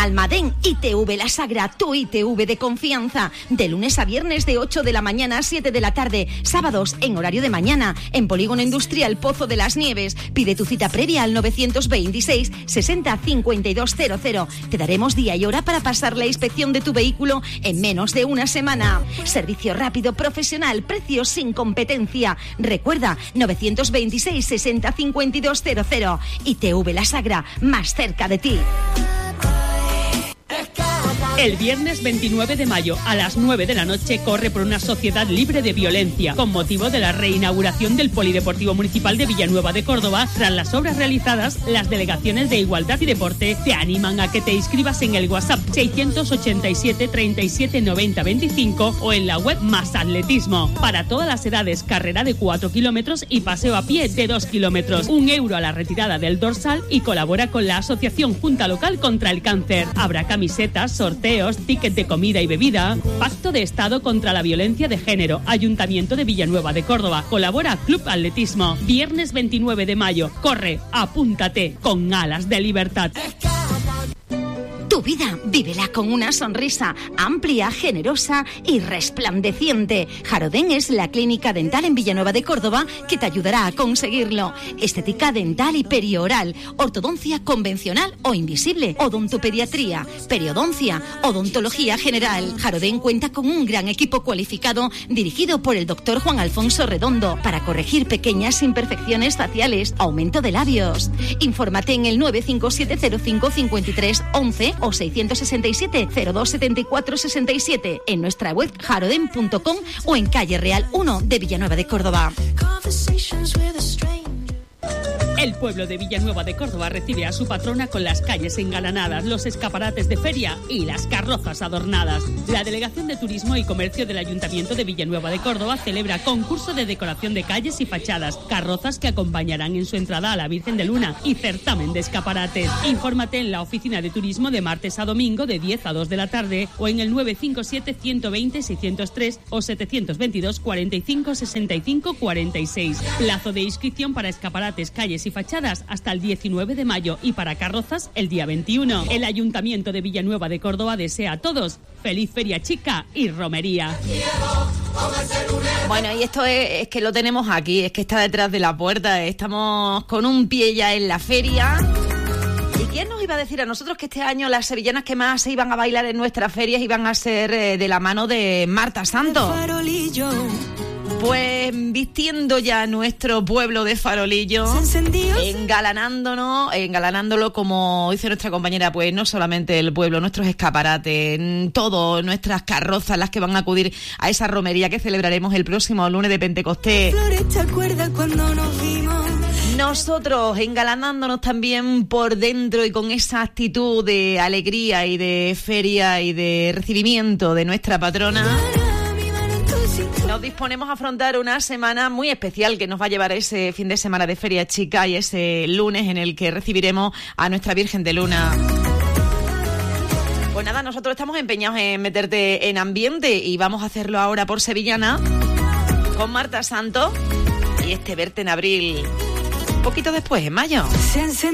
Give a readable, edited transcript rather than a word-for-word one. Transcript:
Almadén, ITV La Sagra, tu ITV de confianza. De lunes a viernes de 8 de la mañana a 7 de la tarde. Sábados en horario de mañana. En Polígono Industrial Pozo de las Nieves. Pide tu cita previa al 926 60 5200. Te daremos día y hora para pasar la inspección de tu vehículo en menos de una semana. Servicio rápido, profesional, precios sin competencia. Recuerda, 926 60 5200. ITV La Sagra, más cerca de ti. El viernes 29 de mayo a las 9 de la noche corre por una sociedad libre de violencia con motivo de la reinauguración del Polideportivo Municipal de Villanueva de Córdoba. Tras las obras realizadas, las delegaciones de Igualdad y Deporte te animan a que te inscribas en el WhatsApp 687 37 90 25 o en la web Más Atletismo. Para todas las edades, carrera de 4 kilómetros y paseo a pie de 2 kilómetros. €1 a la retirada del dorsal y colabora con la Asociación Junta Local contra el Cáncer. Habrá camisetas, sorteos, tickets de comida y bebida. Pacto de Estado contra la Violencia de Género, Ayuntamiento de Villanueva de Córdoba. Colabora Club Atletismo. Viernes 29 de mayo. Corre, apúntate con alas de libertad. Tu vida, vívela con una sonrisa amplia, generosa y resplandeciente. Jarodén es la clínica dental en Villanueva de Córdoba que te ayudará a conseguirlo. Estética dental y perioral, ortodoncia convencional o invisible, odontopediatría, periodoncia, odontología general. Jarodén cuenta con un gran equipo cualificado dirigido por el doctor Juan Alfonso Redondo para corregir pequeñas imperfecciones faciales, aumento de labios. Infórmate en el 95705 53 11 o 667 02 74 67 en nuestra web jaroden.com o en calle Real 1 de Villanueva de Córdoba. El pueblo de Villanueva de Córdoba recibe a su patrona con las calles engalanadas, los escaparates de feria y las carrozas adornadas. La Delegación de Turismo y Comercio del Ayuntamiento de Villanueva de Córdoba celebra concurso de decoración de calles y fachadas, carrozas que acompañarán en su entrada a la Virgen de Luna y certamen de escaparates. Infórmate en la oficina de turismo de martes a domingo de 10 a 2 de la tarde o en el 957 120 603 o 722 45 65 46. Plazo de inscripción para escaparates, calles y fachadas hasta el 19 de mayo y para carrozas el día 21. El Ayuntamiento de Villanueva de Córdoba desea a todos feliz Feria Chica y romería. Bueno, y esto es que lo tenemos aquí, es que está detrás de la puerta, estamos con un pie ya en la feria. ¿Y quién nos iba a decir a nosotros que este año las sevillanas que más se iban a bailar en nuestras ferias iban a ser de la mano de Marta Santos? Pues vistiendo ya nuestro pueblo de farolillo, engalanándolo como dice nuestra compañera, pues no solamente el pueblo, nuestros escaparates, todo, nuestras carrozas, las que van a acudir a esa romería que celebraremos el próximo lunes de Pentecostés. Nosotros engalanándonos también por dentro y con esa actitud de alegría y de feria y de recibimiento de nuestra patrona. Nos disponemos a afrontar una semana muy especial que nos va a llevar ese fin de semana de Feria Chica y ese lunes en el que recibiremos a nuestra Virgen de Luna. Pues nada, nosotros estamos empeñados en meterte en ambiente y vamos a hacerlo ahora por Sevillana con Marta Santos y este Verte en Abril, un poquito después, en mayo.